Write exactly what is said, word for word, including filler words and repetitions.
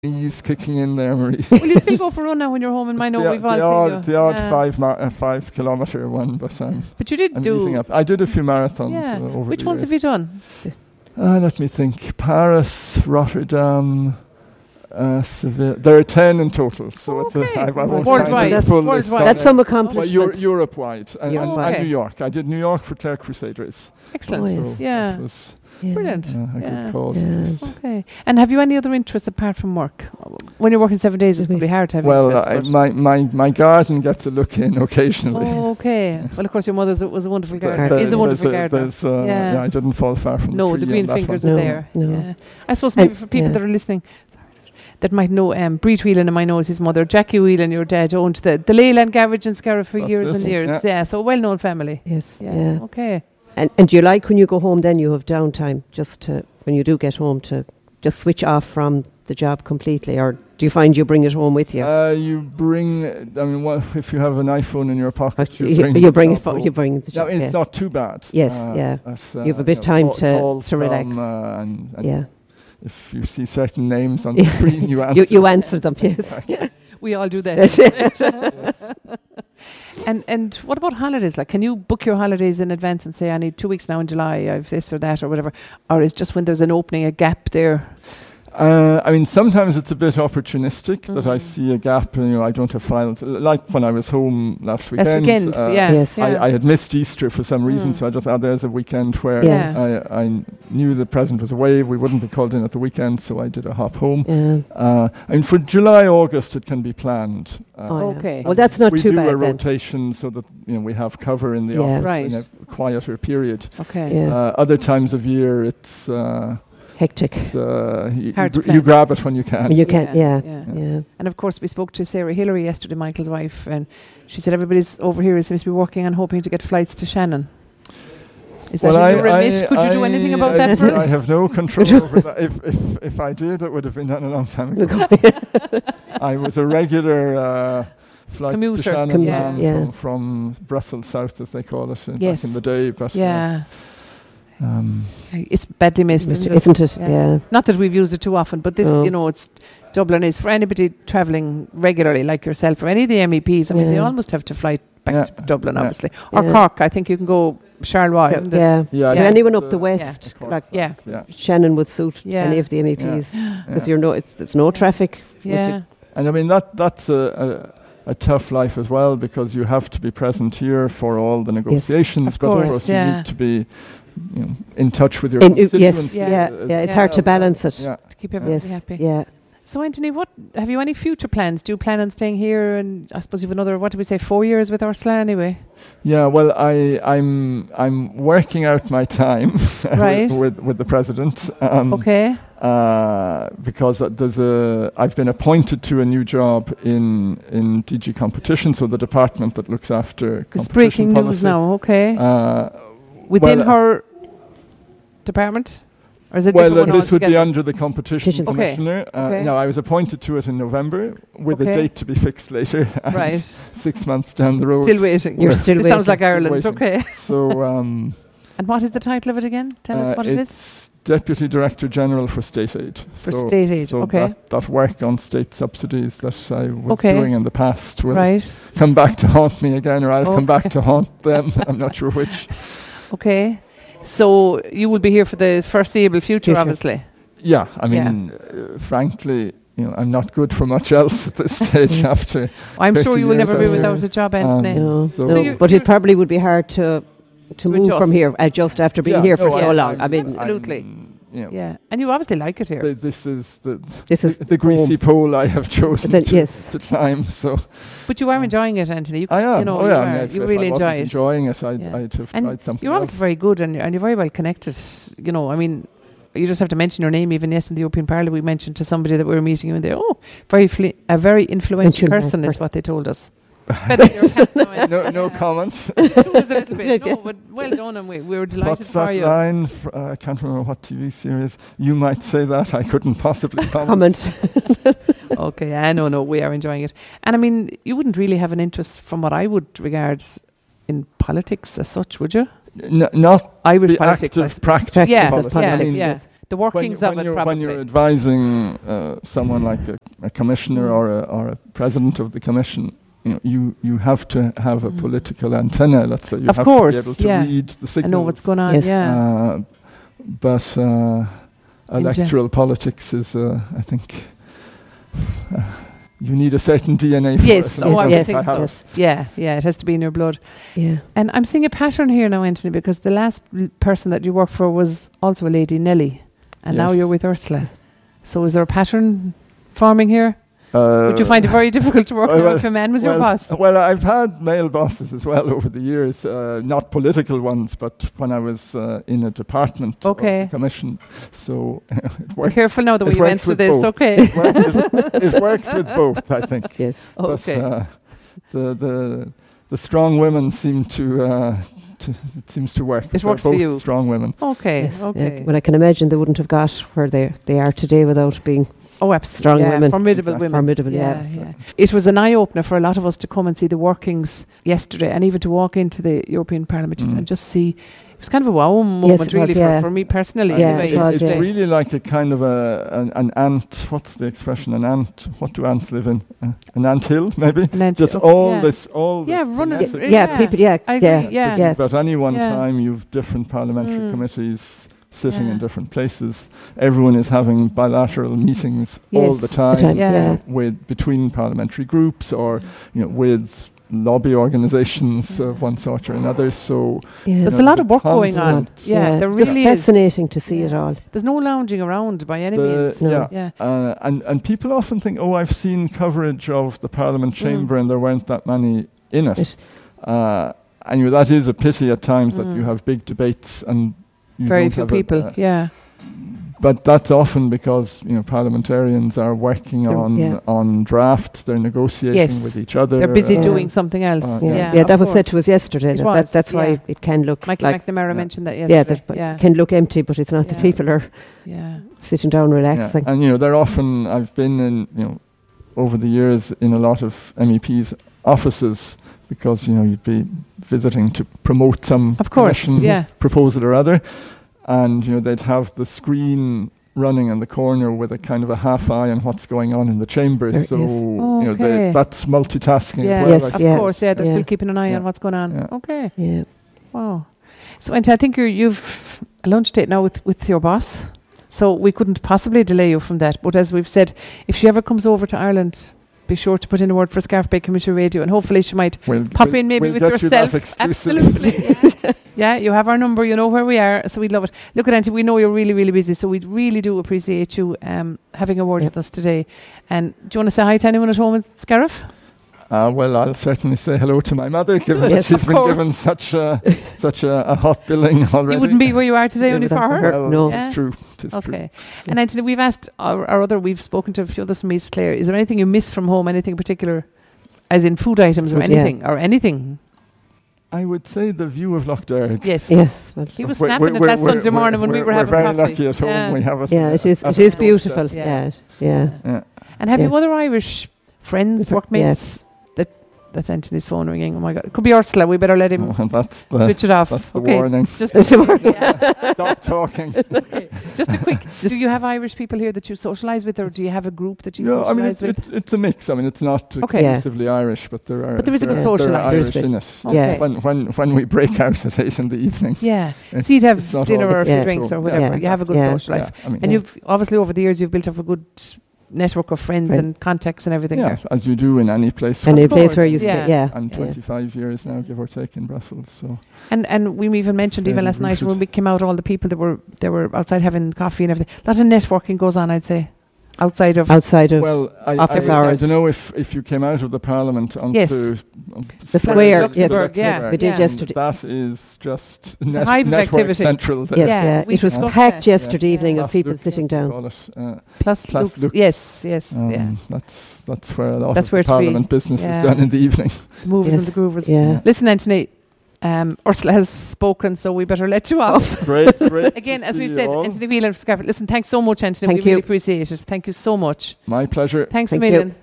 knees kicking in there, Marie. Will you still go for a run now when you're home in Minot? the, We've all the seen odd, you. the odd Yeah. five ma- uh, five kilometer one, but um, But you did I'm do. easing up. I did a few marathons. Yeah. Uh, over Which the ones years. have you done? Uh, let me think. Paris, Rotterdam, uh, Seville. There are ten in total, so it's a, Okay. I, I won't Worldwide. try and do That's full worldwide. list on That's it. some Well, accomplishment. Euro- Europe-wide and, Europe and, wide. and New York. I did New York for Clare Crusaders. Excellent. Oh, So yes. Yeah. it was Yeah. Brilliant. uh, a Yeah. good cause. Yeah. Okay. And have you any other interests apart from work? When you're working seven days, it's Maybe. probably hard to have Well, interests, I, but- my, my, my garden gets a look in occasionally. Oh, okay. Well, of course, your mother was a wonderful There- gardener. there- Is a wonderful there's gardener. there's, uh, Yeah. yeah, I didn't fall far from No, the the tree green on that fingers one. are No, there. no. Yeah. I suppose maybe And- for people yeah. that are listening that might know, um, Breed Whelan and my nose, his mother, Jackie Whelan, your dad, owned the, the Leyland Garage in Scarra for That's years it. and years. Yeah. Yeah, so a well-known family. Yes. Yeah. Yeah. Okay. And and do you like when you go home? Then you have downtime, just to when you do get home to just switch off from the job completely, or do you find you bring it home with you? Uh, you bring, I mean, what, if you have an iPhone in your pocket, you, you, bring, you the bring it. job For, home. you bring the No, job. it's yeah. not too bad. Yes, Uh, yeah. but, uh, You have a bit know, time call- to- calls to relax. from, uh, and, and Yeah. if you see certain names on the Yeah. screen, you answer. You you answer them. Yes. We all do that. That's it. And and what about holidays? Like, can you book your holidays in advance and say, I need two weeks now in July, I've this or that or whatever? Or is just when there's an opening, a gap there? Uh, I mean, sometimes it's a bit opportunistic that I Mhm. see a gap, and you know, I don't have files. L- Like when I was home last weekend. Last weekend, uh, yeah. Yes. yeah. I, I had missed Easter for some reason, Mm. so I just, oh, there's a weekend where Yeah. I, I knew the president was away. We wouldn't be called in at the weekend, so I did a hop home. Yeah. Uh, I mean, for July, August, it can be planned. Uh, Oh, yeah. Okay. Well, that's not we too do bad a then. rotation so that you know we have cover in the Yeah. office Right. in a quieter period. Okay. Yeah. Uh, other times of year, it's, uh, Hectic. it's uh, y- Hard you, to gr- you plan. grab it when you can. When you can. Yeah. yeah. Yeah. And of course, we spoke to Sarah Hillary yesterday, Michael's wife, and she said everybody's over here seems to be working on hoping to get flights to Shannon. Is that Well, in your I- remit? I- Could you do I- anything about I, that for I us? have no control over that. If, if, if I did, it would have been done a long time ago. I was a regular uh, flight Commuter. to Shannon Commuter, man yeah. from, from Brussels South, as they call it, in, Yes. back in the day. But uh, Yeah. um, It's badly missed, isn't it? Isn't it? Yeah. Yeah. Not that we've used it too often, but this, No. you know, it's Dublin is for anybody travelling regularly like yourself or any of the M E Ps. I mean, they Yeah. almost have to fly back Yeah. to Dublin, Yeah. obviously. Or Yeah. Cork. I think you can go Charleroi, isn't it? Yeah. yeah, Yeah. Anyone up the the- west, Cork like Yeah. yeah. Shannon, would suit Yeah. any of the M E Ps Yeah. because you're no, it's it's no traffic. Yeah. And I mean that that's a, a, a tough life as well, because you have to be present here for all the negotiations, Of but course, of course yeah. you need to be you know, in touch with your In- yes, constituents. Yeah. yeah, uh, yeah. It's Yeah. hard to balance it. Yeah. To keep everybody Yes. happy. Yeah. So, Anthony, what have you any future plans? Do you plan on staying here? And I suppose you've another, what do we say, four years with Ursula anyway? Yeah, well, I, I'm I'm working out my time Right. with, with with the president. Um, Okay. Uh, because uh, there's a I've been appointed to a new job in in D G Competition, so the department that looks after It's competition breaking policy. news now. Okay. Uh, Within well, uh, her department? Or is it well, different uh, one this would be altogether? under the competition Okay. commissioner. Uh, Okay. Now, I was appointed to it in November, with Okay. a date to be fixed later. and Right. Six months down the road. Still waiting. You're still It sounds waiting. like Ireland. waiting. Okay. So. Um, And what is the title of it again? Tell us uh, what it is. it's Deputy Director General for State Aid. For So- state aid. So Okay. that, that work on state subsidies that I was Okay. doing in the past will Right. come back to haunt me again, or I'll come back Okay. to haunt them. I'm not sure which. Okay. So you will be here for the foreseeable future, Future. obviously. Yeah, I mean, uh, frankly, you know, I'm not good for much else at this stage after. I'm sure thirty you will years never be out without here. a job, Anthony. Um, No, So- no. So you- but you're- it probably would be hard to to, To move from adjust. here, uh, just after being Yeah, here for no, so I- long. I I'm- mean, Absolutely. I'm, you know, Yeah. And you obviously like it here. th- this is the this is the, the greasy pole I have chosen Then, to, yes. to climb. So But you are enjoying it, Anthony. You, I am. You know, oh you, yeah, are. I mean, if, you if really I enjoy wasn't it. enjoying it, I'd, Yeah. I'd have And tried something You're else. obviously very good, and, and you're very well connected. You know, I mean, you just have to mention your name. Even yesterday in the European Parliament, we mentioned to somebody that we were meeting you, and they, oh, very fli- a very influential Influential person is person. what they told us. Feathering your cap now, Anthony. no, no Yeah. comment. It was a little bit, no, but well done, and we, we were delighted What's for that you. line? Fr- uh, I can't remember what T V series. You might say that. I couldn't possibly comment. comment. Okay, I know, no, we are enjoying it. And I mean, you wouldn't really have an interest, from what I would regard, in politics as such, would you? N- not Irish the politics. I active suppose. practice Yeah, of politics. yeah, I mean, yeah. the when, workings when of it, you're, probably. when you're advising uh, someone like a, a commissioner Mm. or, a, or a president of the commission, you know, you, you have to have a Mm. political antenna, let's say. You Of have course, to be able to yeah. read the I signals. know what's going on. Yes. Yeah. Uh, but uh, In gen- electoral politics is, uh, I think, uh, you need a certain D N A for Yes, it. oh, I would yes, think yes, so. yes. Yeah, yeah, it has to be in your blood. Yeah. And I'm seeing a pattern here now, Anthony, because the last l- person that you worked for was also a lady, Nelly, and now Yes. you're with Ursula. So is there a pattern forming here? Uh, Would you find it very difficult to work uh, with well- if a man was well, your boss? Well, I've had male bosses as well over the years, uh, not political ones, but when I was uh, in a department Okay. of the commission. So it Be works. careful now the way it you works answer with this, both. okay? It, works, it, it works with both, I think. Yes. Okay. But, uh, the the the strong women seem to. Uh, to it seems to work. It They're works for both you. Strong women. Okay, Yes. okay. Yeah. Well, I can imagine they wouldn't have got where they they are today without being Oh, absolutely. strong yeah, women. Formidable Exactly. women. formidable. Yeah, Yeah. yeah. It was an eye-opener for a lot of us to come and see the workings yesterday, and even to walk into the European Parliament just, Mm. and just see. It was kind of a wow moment, it really, was, for, yeah. for me personally. Yeah, anyway, it was, It's yeah. yesterday. really like a kind of a an, an ant. What's the expression? An ant. What do ants live in? Uh, an ant hill, maybe. And then Just to- all yeah. this, all Yeah, this. running- genetic- Yeah, Yeah. people. Yeah, I agree, yeah, yeah. yeah. But any one Yeah. time, you've different parliamentary Mm. committees sitting Yeah. in different places. Everyone is having bilateral meetings all Yes. the The time, time, Yeah. yeah. with between parliamentary groups or you know with lobby organisations Yeah. of one sort or another. So Yeah. There's you a know, lot of the work going on. constant- Yeah, there Just really is. fascinating to see it Yeah. all. There's no lounging around by any The- means. No. yeah. Yeah. Uh, and and people often think, oh, I've seen coverage of the Parliament Mm. chamber, and there weren't that many in it. It- Uh, and you know, that is a pity at times that Mm. you have big debates and you Very don't few have a- people. uh, yeah. but that's often because you know parliamentarians are working They're- on yeah. on drafts. They're negotiating Yes. with each other. They're busy uh, doing something else. uh, Yeah, yeah, yeah, of that was said course. to us yesterday. It That, was, that that's why yeah. it can look Michael like McNamara yeah. mentioned that yeah, yesterday. that Yeah, can look empty, but it's not that Yeah. people are yeah. sitting down Yeah. relaxing. And you know they're often. I've been in you know over the years in a lot of M E Ps' offices because you know you'd be visiting to promote some Of course, commission yeah. proposal or other, and you know they'd have the screen running in the corner with a kind of a half eye on what's going on in the chamber. There- So yes. you know Okay. they, that's multitasking. Yeah, as well, Yes, I of yeah. course. Yeah, they're Yeah. still keeping an eye Yeah. on what's going on. Yeah. Okay. Yeah. Wow. So, and I think you're, you've a lunch date now with, with your boss. So we couldn't possibly delay you from that. But as we've said, if she ever comes over to Ireland, be sure to put in a word for Scarf Bay Community Radio, and hopefully she might We'll, pop we'll- in maybe we'll with get you that yourself. exclusive. Absolutely. yeah. Yeah, you have our number, you know where we are, so we'd love it. Look at Auntie, we know you're really, really busy, so we really do appreciate you um, having a word Yep. with us today. And do you want to say hi to anyone at home in Scariff? Uh, well, I'll certainly say hello to my mother, given Yes, that she's of been course. given such a such a, a hot billing already. You wouldn't be where you are today Yeah, only for without her? her. Well, No. it's Yeah. true. It's true. Okay. And Anthony, we've asked our, our other, we've spoken to a few others from East Clare. Is there anything you miss from home, anything in particular, as in food items or Food, yeah. anything, or anything? I would say the view of Loch Derg. Yes. Yes. Well, He was We're- snapping we're- it last we're- Sunday morning when we we're- were having We're very coffee. lucky at home. Yeah. We have it. yeah, it is. at It our is beautiful. doorstep. Yeah. Yeah. Yeah. Yeah. And have Yeah. you other Irish friends, Different- workmates? That That's Anthony's phone ringing. Oh my God. It could be Ursula. We better let him Oh, that's the switch it off. that's the okay. warning. Just That's the a, yeah. Stop talking. Okay. Just a quick. Do you have Irish people here that you socialise with, or do you have a group that you Yeah, I mean, socialise it's, with? it's, it's a mix. I mean, it's not Okay. Yeah. exclusively Irish, but there are. But there is a there good are- social there are life. Irish There's in it. Yeah. When when when we break out at eight in the evening. Yeah. It's- So you'd have it's not dinner all or a the few Yeah. drinks or Yeah. whatever. Yeah. You have a good Yeah. social life. Yeah, I mean, And Yeah. you've obviously over the years you've built up a good network of friends Right. and contacts and everything yeah, here. as you do in any place. And Of a place where course, you yeah. stay. Yeah. I'm Yeah. twenty-five years now, give or take, in Brussels. So And and we even mentioned even Fairly last night rooted. when we came out, all the people that were they were outside having coffee and everything. A lot of networking goes on, I'd say, outside of Outside of well, I, office I, hours. I don't know if, if you came out of the Parliament onto Yes. um, The Square, square, Luxembourg, yes, yeah, we did yeah. yesterday. That is just It's a net, hive of network activity. central. there. Yes, Yeah, yeah. we It was discussed packed that. yesterday Yes. evening of Plus people Lux, sitting as they down. call it. Uh, plus, plus Lux. Lux. Yes, yes, um, yeah. That's that's where a lot That's of where the to be. Parliament business Yeah. is done in the evening. The movers and Yes, the groovers. Yeah. Listen, Anthony, um, Ursula has spoken, so we better let you off. Great, great. Again, to as see we've you said, all. Anthony Whelan from Scarf. Listen, thanks so much, Anthony. Thank we really you. appreciate it. Thank you so much. My pleasure. Thanks Thank a you. million.